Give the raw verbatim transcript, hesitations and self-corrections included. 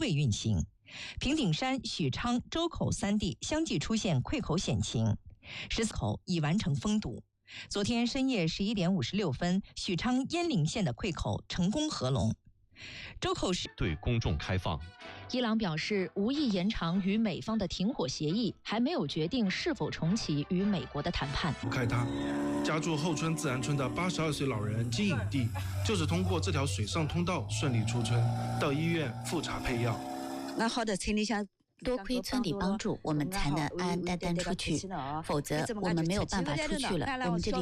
队运行。平顶山、许昌、周口三地相继出现溃口险情，十四口已完成封堵。昨天深夜十一点五十六分，许昌鄢陵县的溃口成功合龙。周口市对公众开放。 伊朗表示无意延长与美方的停火协议，还没有决定是否重启与美国的谈判。 开他家住后村自然村的八十二岁老人金影帝，就是通过这条水上通道顺利出村，到医院复查配药。 那好的，村里向多亏村里帮助，我们才能安安淡淡出去，否则我们没有办法出去了。我们这里